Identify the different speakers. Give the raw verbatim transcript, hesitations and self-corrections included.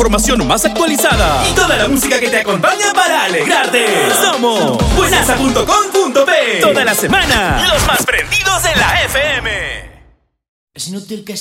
Speaker 1: información más actualizada y toda la música que te acompaña para alegrarte. Somos buenaza punto com punto pe. Toda la semana, los más prendidos en la F M.
Speaker 2: Es inútil que